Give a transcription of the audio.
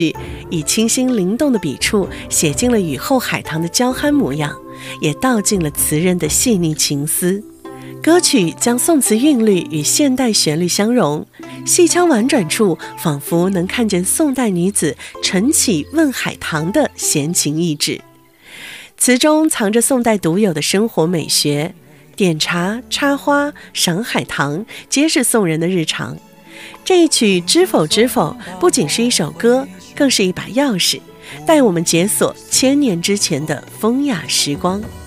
以清新灵动的笔触写进了雨后海棠的娇憨模样，也道尽了词人的细腻情思。歌曲将宋词韵律与现代旋律相融，细腔婉转处仿佛能看见宋代女子晨起问海棠的闲情逸致。词中藏着宋代独有的生活美学，点茶、插花、赏海棠皆是宋人的日常。这一曲《知否知否》不仅是一首歌，更是一把钥匙，带我们解锁1000年之前的风雅时光。